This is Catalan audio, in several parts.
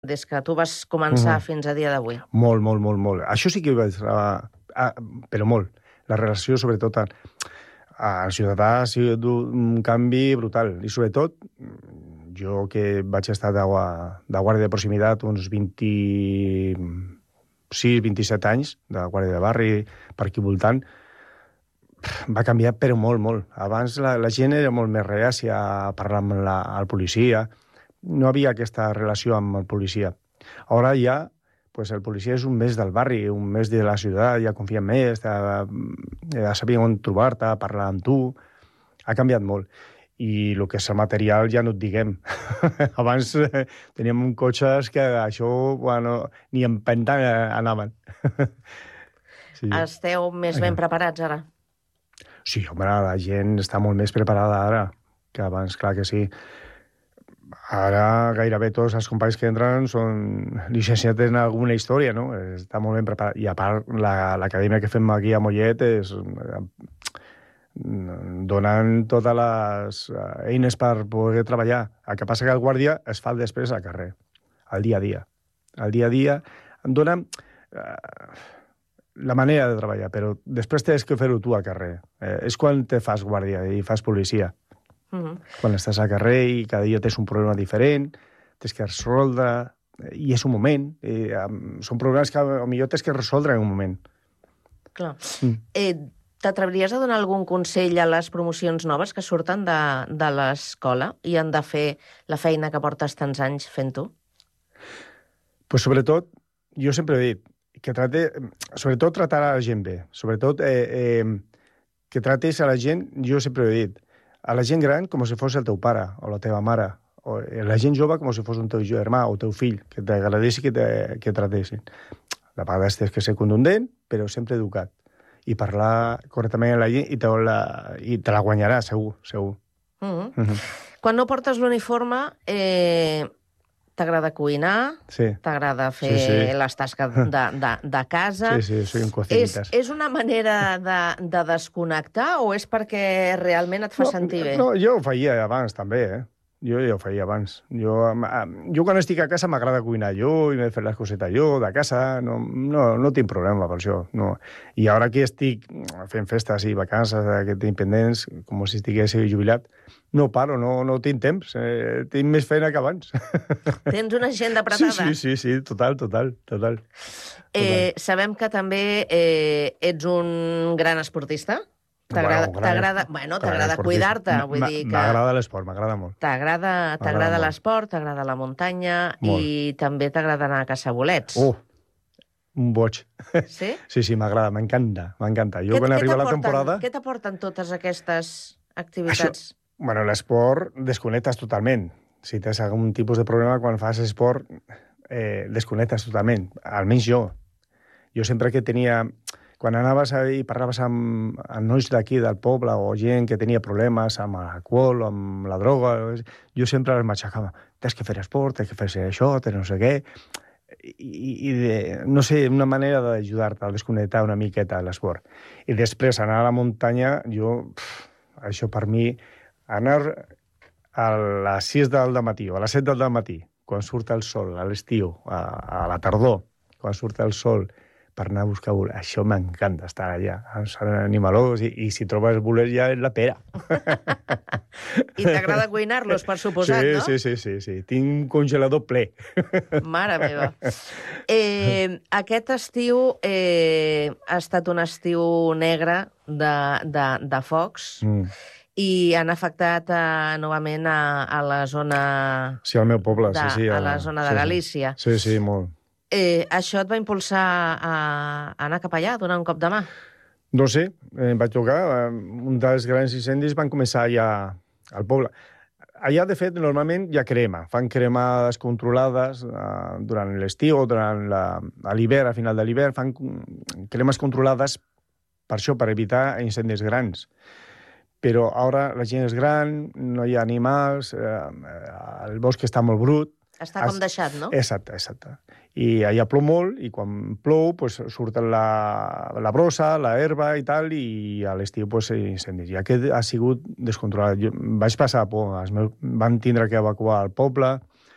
des que tu vas començar fins a dia d'avui? Molt, molt, molt, molt. Això sí que ho vaig trobar, però molt. La relació, sobretot, al ciutadà ha sigut un canvi brutal. I, sobretot, jo que vaig estar de guàrdia de proximitat uns 26-27 anys, de guàrdia de barri, per aquí voltant, va canviar, però molt, molt. Abans la gent era molt més reàcia a parlar amb el policia. No havia aquesta relació amb el policia. Ara ja, pues el policia és un més del barri, un més de la ciutat, ja confia més, ja sabia on trobar-te, parlar amb tu. Ha canviat molt. I el que és el material ja no et diguem. Abans teníem cotxes que això, bueno, ni en penta anaven. Sí. Esteu més ben preparats ara? Sí, home, la gent està molt més preparada ara que abans, clar que sí. Ara gairebé tots els companys que entren són llicenciats en alguna història, no? Està molt ben preparat. I a part, l'acadèmia que fem aquí a Mollet donen totes les eines per poder treballar. El que passa que el guàrdia es fa després al carrer, al dia a dia. Al dia a dia em dona la manera de treballar, però després tens que fer-ho tu al carrer. És quan te fas guàrdia i fas policia. Quan estàs al carrer i cada dia tens un problema diferent, tens que resoldre, i és un moment. Són problemes que potser tens que resoldre en un moment. Clar. T'atreviries a donar algun consell a les promocions noves que surten de l'escola i han de fer la feina que portes tants anys fent-ho? Pues sobretot, jo sempre he dit, que sobretot tratar a la gent bé. Sobretot que trates a la gent, jo sempre he dit, a la gent gran com si fos el teu pare o la teva mare, o la gent jove com si fos un teu germà o teu fill, que t'agradessi que tratessin. De vegades tens que ser contundent, però sempre educat. I parlar correctament a la gent i te la guanyarà, segur, segur. Quan no portes l'uniforme, t'agrada cuinar, t'agrada fer les tasques de casa. Sí, soy un cocinitas. És una manera de desconnectar o és perquè realment et fa sentir bé? No, jo ho feia abans també, Jo ja ho feia abans. Jo quan estic a casa m'agrada cuinar jo i m'he fet les cosetes jo, de casa, no tinc problema per això. No. I ara que estic fent festes i vacances independents, com si estigués jubilat, no paro, no tinc temps. Tinc més feina que abans. Tens una agenda apretada? Sí, total. Sabem que també ets un gran esportista. T'agrada cuidar-te, vull dir que... M'agrada l'esport, m'agrada molt. T'agrada l'esport, t'agrada la muntanya i també t'agrada anar a caçar bolets. Un boig. Sí? Sí, m'agrada, m'encanta. Jo quan arriba la temporada... Què t'aporten totes aquestes activitats? Bueno, l'esport desconnectes totalment. Si tens algun tipus de problema quan fas esport, desconnectes totalment. Almenys jo. Jo sempre que tenia... Quan anaves i parlaves amb nois d'aquí, del poble, o gent que tenia problemes amb l'alcohol o amb la droga, jo sempre els matxacava. Tens que fer esport, tens que fer això, tens no sé què. No sé, una manera d'ajudar-te a desconnectar una miqueta l'esport. I després, anar a la muntanya, això per mi, anar a les 6 del matí o a les 7 del matí, quan surt el sol, a l'estiu, a la tardor, quan surt el sol, per anar a buscar bolets. Això m'encanta, estar allà. Són animalós i si trobes bolets ja és la pera. I t'agrada cuinar-los, per suposat, no? Sí. Tinc un congelador ple. Mare meva. Aquest estiu ha estat un estiu negre de focs i han afectat novament a la zona... Sí, al meu poble, sí. A la zona de Galícia. Sí, molt. Això et va impulsar a anar cap allà, a donar un cop de mà? No sé, em vaig tocar. Un dels grans incendis van començar allà al poble. Allà, de fet, normalment hi ha crema. Fan cremades controlades durant l'estiu o durant l'hivern, a final de l'hivern, fan cremes controlades per això, per evitar incendis grans. Però ara la gent és gran, no hi ha animals, el bosc està molt brut. Està com deixat, no? Exacte. I allà plou molt, i quan plou surten la brossa, la herba i tal, i a l'estiu incendis. I aquest ha sigut descontrolat. Jo vaig passar por. Van tindre que evacuar el poble,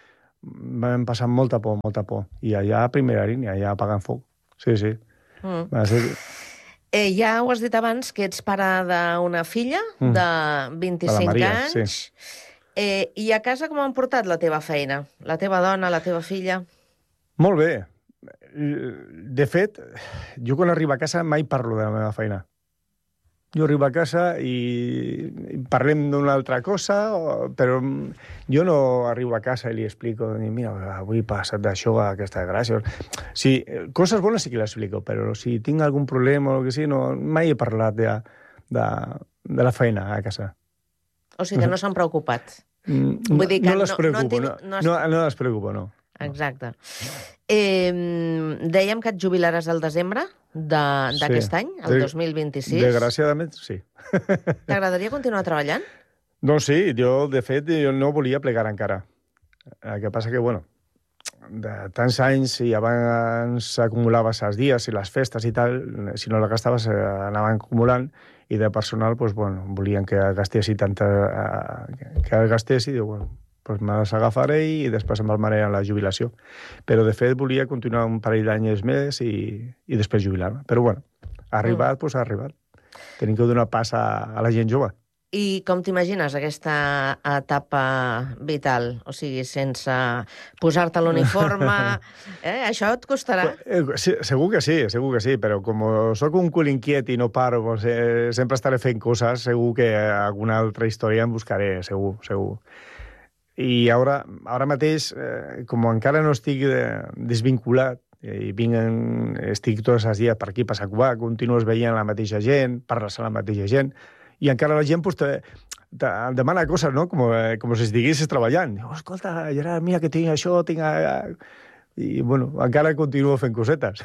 vam passar molta por. I allà a primera línia, allà apagant foc. Sí. Va ser... Ja ho has dit abans, que ets pare d'una filla de 25 Maria, anys. Sí. I a casa com han portat la teva feina? La teva dona, la teva filla? Molt bé. De fet, jo quan arribo a casa mai parlo de la meva feina. Jo arribo a casa i parlem d'una altra cosa, però jo no arribo a casa i li explico, mira, avui he passat d'això a aquesta gràcia. Sí, coses bones sí que les explico, però si tinc algun problema o el que sigui, no, mai he parlat de la feina a casa. O sigui que no s'han preocupat. Vull dir que no les preocupo, no les preocupo, no. Exacte. Dèiem que et jubilaràs al desembre d'aquest any, el 2026. Desgraciadament, sí. T'agradaria continuar treballant? Doncs sí, de fet, jo no volia plegar encara. El que passa que, bueno, de tants anys i abans acumulaves els dies i les festes i tal, si no la gastaves anaven acumulant, i de personal, doncs, bueno, volien que gastessi tanta... que gastés i diu, bueno, doncs me les agafaré i després em valmaré a la jubilació. Però, de fet, volia continuar un parell d'anys més i després jubilar-me. Però, bueno, ha arribat, doncs ha arribat. Tenim que donar pas a la gent jove. I com t'imagines aquesta etapa vital? O sigui, sense posar-te l'uniforme... Això et costarà? Segur que sí, però com sóc un cul inquiet i no paro, doncs, sempre estaré fent coses, segur que alguna altra història em buscaré, segur. I ara mateix, com encara no estic desvinculat, i estic tots els dies per aquí, per Sant Cugat, continues veient la mateixa gent, parles amb la mateixa gent, i encara la gent pues, te demana coses, no? Com si estiguessis treballant. Diu, escolta, Gerard, mira que tinc això, tinc... I, bueno, encara continuo fent cosetes.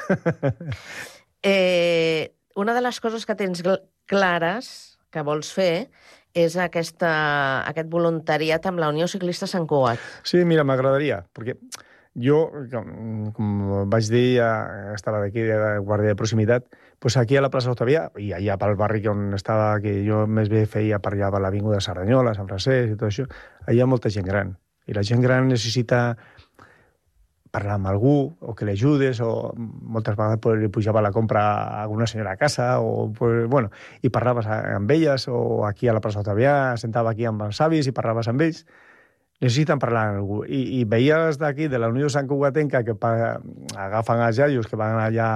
Una de les coses que tens clares que vols fer és aquest voluntariat amb la Unió Ciclista Sant Cugat. Sí, mira, m'agradaria, perquè jo, com vaig dir, ja estava d'aquí, de guàrdia de proximitat, doncs aquí a la plaça Octavià, i allà pel barri on estava, que jo més bé feia per allà per l'Avinguda de Cerdanyola, Sant Francesc i tot això, allà hi ha molta gent gran. I la gent gran necessita parlar amb algú, o que l'ajudes, o moltes vegades li pujava la compra a alguna senyora a casa, o, bueno, i parlaves amb elles, o aquí a la plaça Octavià, sentava aquí amb els avis i parlaves amb ells. Necessiten parlar amb algú. I veies d'aquí, de la Unió Sant Cugatenca, que agafen els iaios que van allà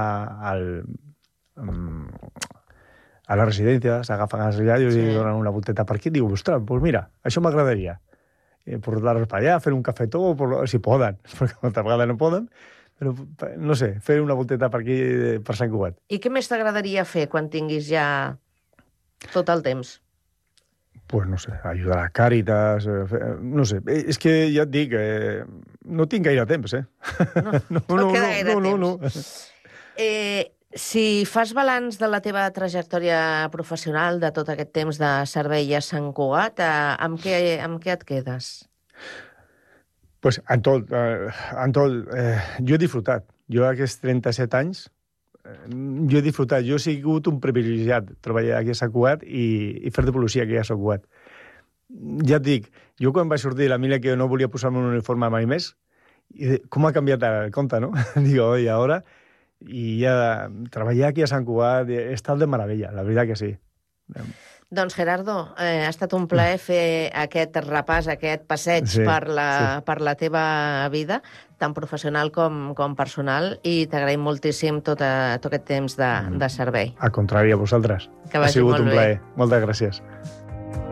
a la residència, s'agafen els iaios i donen una volteta per aquí, i diu, ostres, doncs mira, això m'agradaria. Portar-los per allà, fer un cafetó, si poden, perquè moltes vegades no poden, però, no sé, fer una volteta per aquí, per Sant Cugat. I què més t'agradaria fer quan tinguis ja tot el temps? Pues no sé, ajudar a Càritas, no sé, és que ja et dic, no tinc gaire temps, No queda gaire temps. Si fas balanç de la teva trajectòria professional, de tot aquest temps de servei a Sant Cugat, amb què et quedes? Pues en tot. Jo he disfrutat. Jo aquests 37 anys, jo he disfrutat. Jo he sigut un privilegiat treballar aquí a Sant Cugat i fer de policia aquí a Sant Cugat. Ja et dic, jo quan vaig sortir de la mila que no volia posar-me un uniforme mai més, com ha canviat el compte, no? Digo, i ara... I ja treballar aquí a Sant Cugat he estat de meravella, la veritat que sí. Doncs, Gerardo, ha estat un plaer fer aquest repàs, aquest passeig per la teva vida, tant professional com personal, i t'agraïm moltíssim tot aquest temps de servei. Al contrari, a vosaltres. Que vagi molt bé. Ha sigut un plaer. Moltes gràcies.